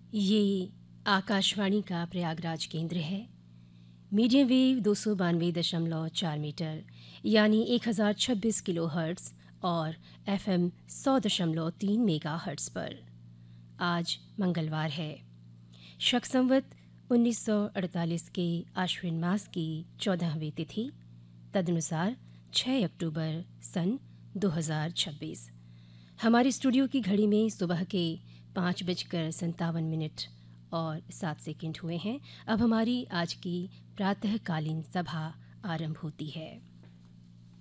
ये आकाशवाणी का प्रयागराज केंद्र है। मीडियम वेव 292.4 मीटर यानी 1026 किलो हर्ट्ज़ और एफएम 100.3 मेगा हर्ट्ज़ पर। आज मंगलवार है, शक संवत 1948 के आश्विन मास की 14वीं तिथि, तदनुसार 6 अक्टूबर सन 2026। हमारे स्टूडियो की घड़ी में सुबह के 5:57 और 7 सेकंड हुए हैं। अब हमारी आज की प्रातःकालीन सभा आरंभ होती है।